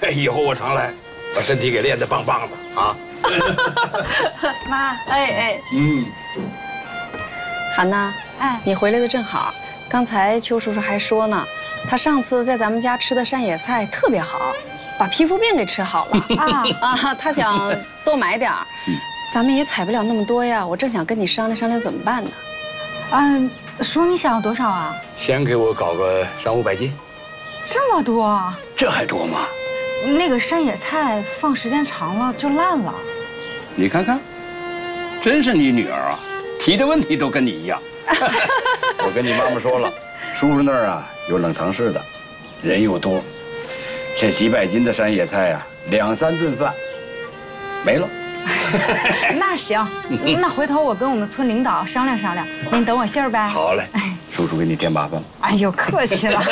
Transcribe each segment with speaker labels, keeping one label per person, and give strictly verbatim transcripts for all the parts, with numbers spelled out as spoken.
Speaker 1: 以后我常来，把身体给练得棒棒的啊。
Speaker 2: 妈，哎哎，
Speaker 1: 嗯，
Speaker 3: 韩娜，
Speaker 2: 哎，
Speaker 3: 你回来的正好。刚才邱叔叔还说呢，他上次在咱们家吃的山野菜特别好，把皮肤病给吃好了啊啊！他想多买点儿，咱们也采不了那么多呀。我正想跟你商量商量怎么办呢。
Speaker 2: 嗯，叔，你想要多少啊？
Speaker 1: 先给我搞个三五百斤。
Speaker 2: 这么多？
Speaker 1: 这还多吗？
Speaker 2: 那个山野菜放时间长了就烂了。
Speaker 1: 你看看，真是你女儿啊，提的问题都跟你一样。我跟你妈妈说了，叔叔那儿啊有冷藏室的，人又多，这几百斤的山野菜啊，两三顿饭没了。
Speaker 2: 那行，那回头我跟我们村领导商量商量，您等我信儿呗。
Speaker 1: 好嘞，叔叔给你添麻烦了。
Speaker 2: 哎呦，客气了。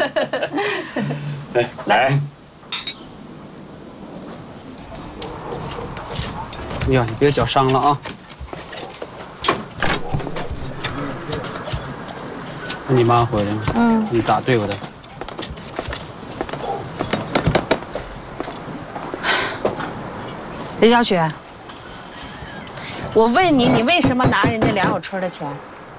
Speaker 1: 来来，
Speaker 4: 哎呀，你别脚伤了啊！那你妈回来了，嗯，你咋对付她？
Speaker 5: 李小雪，我问你，你为什么拿人家梁小春的钱？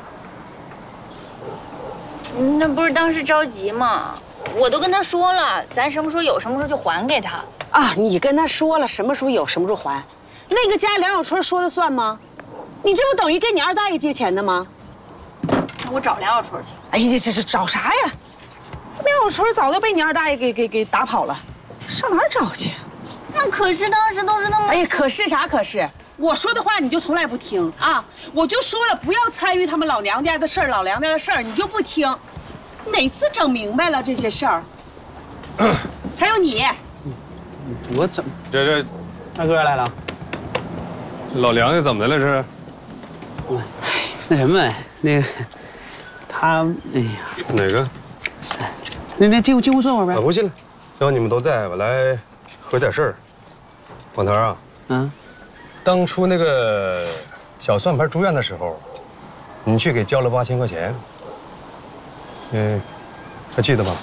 Speaker 6: 那不是当时着急吗？我都跟他说了，咱什么时候有什么时候就还给他。
Speaker 5: 啊，你跟他说了，什么时候有什么时候还，那个家梁小春说的算吗？你这不等于跟你二大爷借钱的吗？
Speaker 6: 那我找梁小春去。
Speaker 5: 哎呀，这是找啥呀？梁小春早就被你二大爷给给给打跑了，上哪儿找去？
Speaker 6: 那可是当时都是那么……
Speaker 5: 哎呀，可是啥可是？我说的话你就从来不听啊！我就说了，不要参与他们老娘家的事儿，老梁家的事儿，你就不听。哪次整明白了这些事儿？还有你，
Speaker 4: 我怎么？
Speaker 7: 这这，
Speaker 4: 二哥来了。
Speaker 7: 老梁家怎么的了？这是？
Speaker 4: 那什么，那个他，哎呀，
Speaker 7: 哪个？
Speaker 4: 那那进屋进屋坐会儿呗。
Speaker 7: 我不信了，只要你们都在，我来说点事儿。广头啊，
Speaker 4: 嗯，
Speaker 7: 当初那个小算盘住院的时候，你去给交了八千块钱，嗯，还记得吗？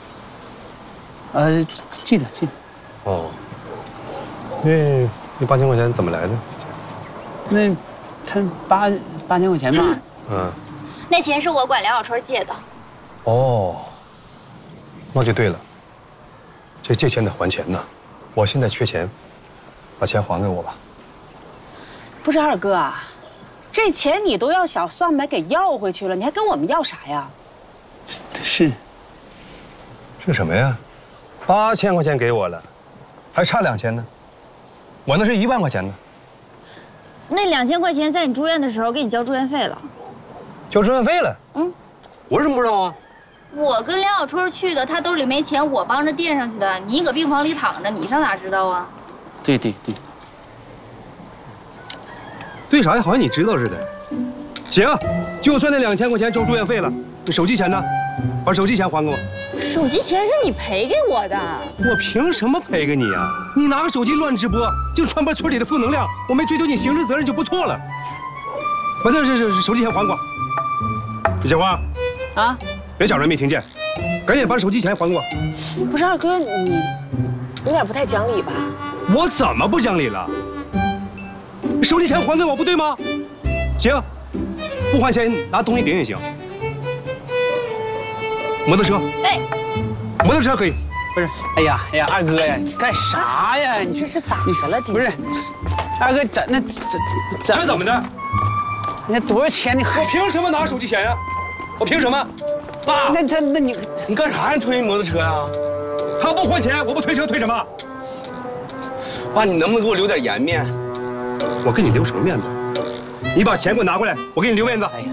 Speaker 4: 呃，记得记得。
Speaker 7: 哦，那那八千块钱怎么来的？
Speaker 4: 那他八八千块钱吧？
Speaker 7: 嗯，
Speaker 6: 那钱是我管梁小春借的。
Speaker 7: 哦，那就对了。这借钱得还钱呐，我现在缺钱，把钱还给我吧。
Speaker 5: 不是二哥啊，这钱你都要小算盘给要回去了，你还跟我们要啥呀？
Speaker 4: 是。
Speaker 7: 是什么呀？八千块钱给我了，还差两千呢。我那是一万块钱呢。
Speaker 6: 那两千块钱在你住院的时候给你交住院费了。
Speaker 7: 交住院费了？嗯，我怎么不知道啊？
Speaker 6: 我跟梁小春去的，他兜里没钱，我帮着垫上去的。你搁病房里躺着，你上哪知道啊？
Speaker 4: 对对对。
Speaker 7: 对啥呀？好像你知道似的。行，就算那两千块钱交住院费了，那手机钱呢？把手机钱还给我。
Speaker 6: 手机钱是你赔给我的。
Speaker 7: 我凭什么赔给你啊？你拿个手机乱直播，净传播村里的负能量，我没追究你刑事责任就不错了。把这这这手机钱还给我。李小花，
Speaker 5: 啊，
Speaker 7: 别假装没听见，赶紧把手机钱还给我。
Speaker 5: 不是二哥，你有点不太讲理吧？
Speaker 7: 我怎么不讲理了？手机钱还给我不对吗？行，不还钱拿东西顶也行。摩托车，
Speaker 6: 哎，
Speaker 7: 摩托车可以。
Speaker 4: 不是，哎呀哎呀，二哥呀，你干啥呀？你
Speaker 5: 这是咋的了？今
Speaker 4: 不是，二哥咱那怎怎
Speaker 7: 那怎么的？
Speaker 4: 那多少钱你还？
Speaker 7: 我凭什么拿手机钱呀？我凭什么？爸，
Speaker 4: 那他那你
Speaker 1: 你干啥呀？推摩托车呀？
Speaker 7: 他不还钱，我不推车推什么？
Speaker 1: 爸，你能不能给我留点颜面？
Speaker 7: 我给你留什么面子？你把钱给我拿回来，我给你留面子。
Speaker 4: 哎呀，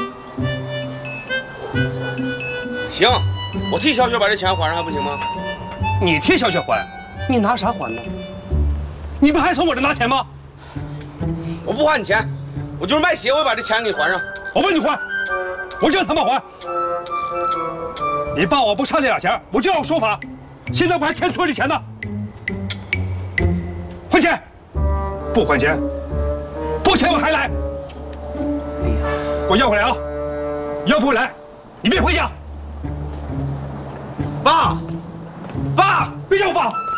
Speaker 1: 行，我替小雪把这钱还上还不行吗？
Speaker 7: 你替小雪还，你拿啥还呢？你不还从我这拿钱吗？
Speaker 1: 我不还你钱，我就是卖鞋，我也把这钱给你还上。
Speaker 7: 我问你还，我就他妈还。你爸我不差这点钱，我就要说法。现在我还欠村里钱呢，还钱！不还钱，不钱我还来。
Speaker 4: 哎呀，
Speaker 7: 给我要回来啊！要不回来，你别回家。
Speaker 1: 爸，爸，
Speaker 7: 别叫我爸。